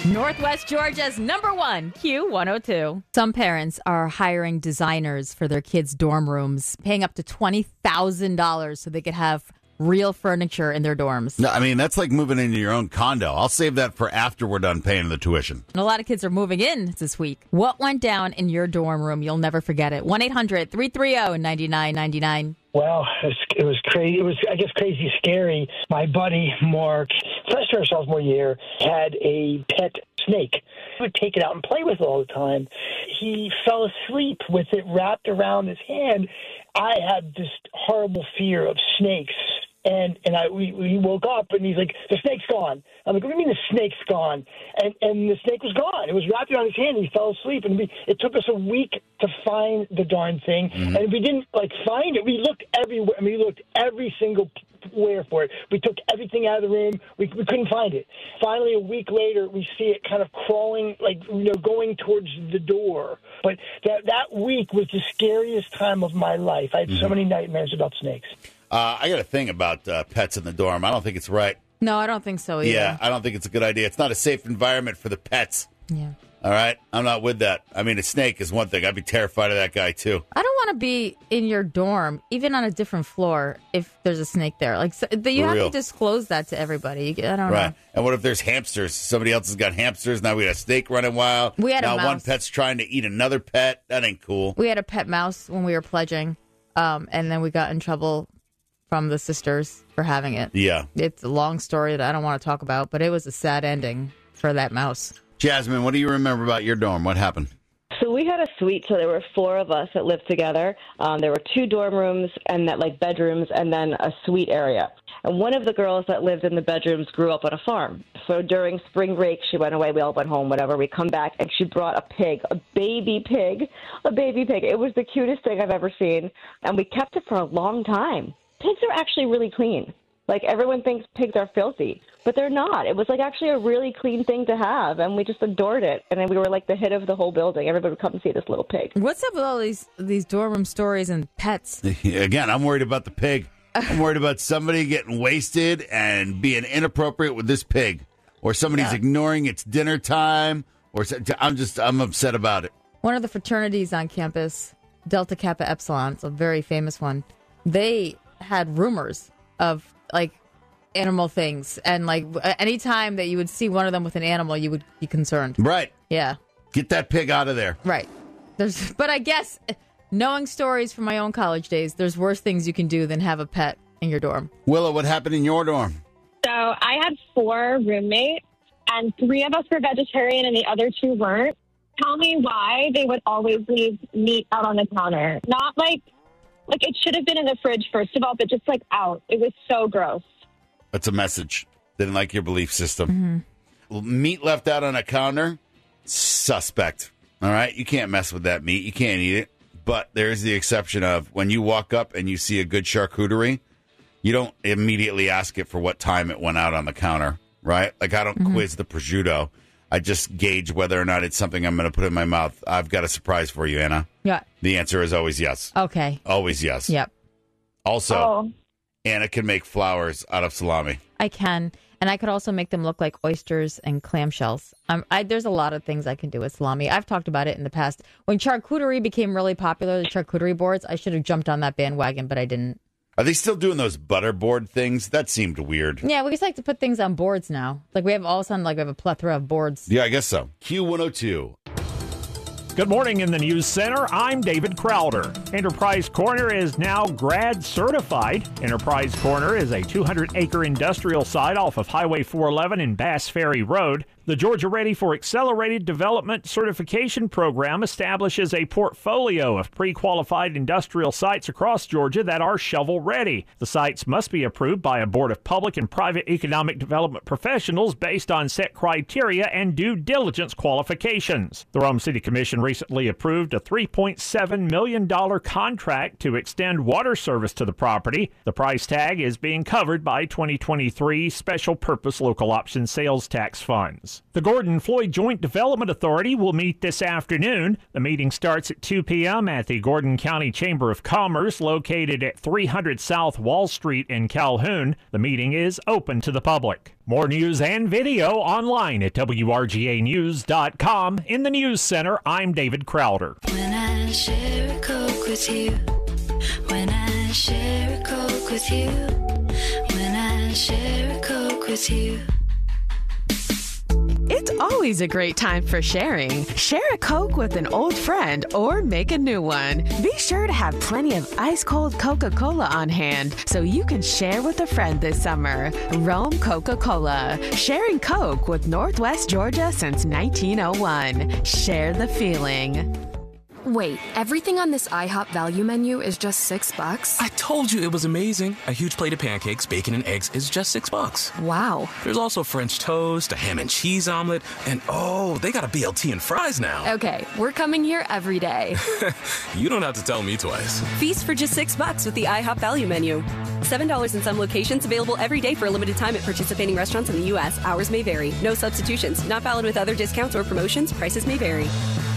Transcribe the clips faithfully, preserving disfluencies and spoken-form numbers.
Northwest Georgia's number one, Q one oh two. Some parents are hiring designers for their kids' dorm rooms, paying up to twenty thousand dollars so they could have real furniture in their dorms. No, I mean, that's like moving into your own condo. I'll save that for after we're done paying the tuition. And a lot of kids are moving in this week. What went down in your dorm room? You'll never forget it. one eight hundred three three zero nine nine nine nine. Well, it was, it was crazy. It was, I guess, crazy scary. My buddy, Mark, freshman or sophomore year, had a pet snake. He would take it out and play with it all the time. He fell asleep with it wrapped around his hand. I had this horrible fear of snakes. And and I we, we woke up, and he's like, the snake's gone. I'm like, what do you mean the snake's gone? And and the snake was gone. It was wrapped around his hand, and he fell asleep. And we, it took us a week to find the darn thing. Mm-hmm. And we didn't, like, find it. We looked everywhere. I mean, we looked every single where for it. We took everything out of the room. We, we couldn't find it. Finally, a week later, we see it kind of crawling, like, you know, going towards the door. But that, that week was the scariest time of my life. I had mm-hmm. so many nightmares about snakes. Uh, I got a thing about uh, pets in the dorm. I don't think it's right. No, I don't think so either. Yeah, I don't think it's a good idea. It's not a safe environment for the pets. Yeah. All right? I'm not with that. I mean, a snake is one thing. I'd be terrified of that guy, too. I don't want to be in your dorm, even on a different floor, if there's a snake there. Like, so, you For have real. to disclose that to everybody. I don't right. know. And what if there's hamsters? Somebody else has got hamsters. Now we got a snake running wild. We had a now mouse. one pet's trying to eat another pet. That ain't cool. We had a pet mouse when we were pledging, um, and then we got in trouble from the sisters for having it. Yeah. It's a long story that I don't want to talk about, but it was a sad ending for that mouse. Jasmine, what do you remember about your dorm? What happened? So we had a suite, so there were four of us that lived together. Um, there were two dorm rooms and that like bedrooms and then a suite area. And one of the girls that lived in the bedrooms grew up on a farm. So during spring break, she went away. We all went home, whatever. We come back, and she brought a pig, a baby pig, a baby pig. It was the cutest thing I've ever seen, and we kept it for a long time. Pigs are actually really clean. Like, everyone thinks pigs are filthy, but they're not. It was, like, actually a really clean thing to have, and we just adored it. And then we were, like, the hit of the whole building. Everybody would come and see this little pig. What's up with all these these dorm room stories and pets? Again, I'm worried about the pig. I'm worried about somebody getting wasted and being inappropriate with this pig, or somebody's Yeah. ignoring its dinner time, or I'm just, I'm upset about it. One of the fraternities on campus, Delta Kappa Epsilon, it's a very famous one, they had rumors of, like, animal things. And, like, anytime that you would see one of them with an animal, you would be concerned. Right. Yeah. Get that pig out of there. Right. There's, but I guess, knowing stories from my own college days, there's worse things you can do than have a pet in your dorm. Willow, what happened in your dorm? So I had four roommates, and three of us were vegetarian and the other two weren't. Tell me why they would always leave meat out on the counter. Not like... Like, it should have been in the fridge, first of all, but just, like, out. It was so gross. That's a message. Didn't like your belief system. Mm-hmm. Meat left out on a counter, suspect. All right? You can't mess with that meat. You can't eat it. But there's the exception of when you walk up and you see a good charcuterie, you don't immediately ask it for what time it went out on the counter, right? Like, I don't mm-hmm. quiz the prosciutto. I just gauge whether or not it's something I'm going to put in my mouth. I've got a surprise for you, Anna. Yeah. The answer is always yes. Okay. Always yes. Yep. Also, oh. Anna can make flowers out of salami. I can. And I could also make them look like oysters and clamshells. Um, I, there's a lot of things I can do with salami. I've talked about it in the past. When charcuterie became really popular, the charcuterie boards, I should have jumped on that bandwagon, but I didn't. Are they still doing those butterboard things? That seemed weird. Yeah, we just like to put things on boards now. Like, we have all of a sudden, like, we have a plethora of boards. Yeah, I guess so. Q one oh two. Good morning in the News Center. I'm David Crowder. Enterprise Corner is now grad certified. Enterprise Corner is a two hundred acre industrial site off of Highway four eleven in Bass Ferry Road. The Georgia Ready for Accelerated Development Certification Program establishes a portfolio of pre-qualified industrial sites across Georgia that are shovel-ready. The sites must be approved by a board of public and private economic development professionals based on set criteria and due diligence qualifications. The Rome City Commission recently approved a three point seven million dollars contract to extend water service to the property. The price tag is being covered by twenty twenty-three Special Purpose Local Option Sales Tax funds. Falls. The Gordon-Floyd Joint Development Authority will meet this afternoon. The meeting starts at two p.m. at the Gordon County Chamber of Commerce, located at three hundred South Wall Street in Calhoun. The meeting is open to the public. More news and video online at W R G A news dot com. In the News Center, I'm David Crowder. When I share a Coke with you, when I share a Coke with you, when I share a Coke with you. It's always a great time for sharing. Share a Coke with an old friend or make a new one. Be sure to have plenty of ice-cold Coca-Cola on hand so you can share with a friend this summer. Rome Coca-Cola. Sharing Coke with Northwest Georgia since nineteen oh one. Share the feeling. Wait, everything on this IHOP value menu is just six bucks? I told you it was amazing. A huge plate of pancakes, bacon, and eggs is just six bucks. Wow. There's also French toast, a ham and cheese omelet, and oh, they got a B L T and fries now. Okay, we're coming here every day. You don't have to tell me twice. Feast for just six bucks with the IHOP value menu. Seven dollars in some locations, available every day for a limited time at participating restaurants in the U S. Hours may vary. No substitutions. Not valid with other discounts or promotions. Prices may vary.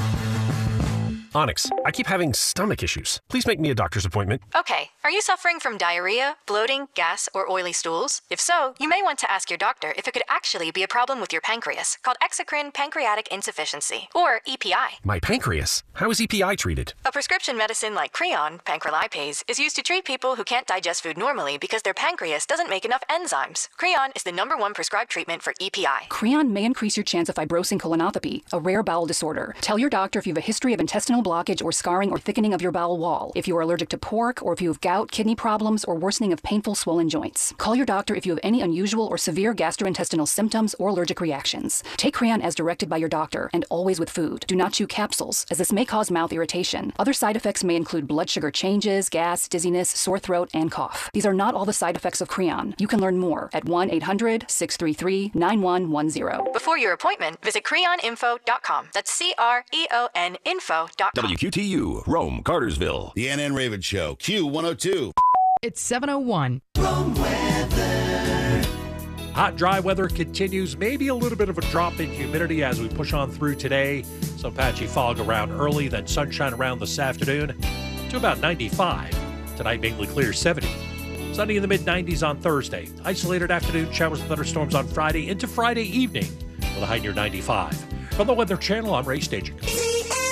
Onyx, I keep having stomach issues. Please make me a doctor's appointment. Okay. Are you suffering from diarrhea, bloating, gas, or oily stools? If so, you may want to ask your doctor if it could actually be a problem with your pancreas, called exocrine pancreatic insufficiency, or E P I. My pancreas? How is E P I treated? A prescription medicine like Creon, pancrelipase, is used to treat people who can't digest food normally because their pancreas doesn't make enough enzymes. Creon is the number one prescribed treatment for E P I. Creon may increase your chance of fibrosing colonopathy, a rare bowel disorder. Tell your doctor if you have a history of intestinal blockage or scarring or thickening of your bowel wall, if you are allergic to pork, or if you have gout, kidney problems, or worsening of painful swollen joints. Call your doctor if you have any unusual or severe gastrointestinal symptoms or allergic reactions. Take Creon as directed by your doctor, and always with food. Do not chew capsules, as this may cause mouth irritation. Other side effects may include blood sugar changes, gas, dizziness, sore throat, and cough. These are not all the side effects of Creon. You can learn more at one eight hundred, six three three, nine one one zero. Before your appointment, visit creon info dot com. That's C R E O N info dot com. W Q T U, Rome, Cartersville. The Ann Ann Raven Show, Q one oh two. It's seven oh one. Rome weather. Hot, dry weather continues. Maybe a little bit of a drop in humidity as we push on through today. Some patchy fog around early, then sunshine around this afternoon to about ninety-five. Tonight, mainly clear, seventy. Sunny in the mid nineties on Thursday. Isolated afternoon showers and thunderstorms on Friday into Friday evening with a high near ninety-five. From the Weather Channel, I'm Ray Staging.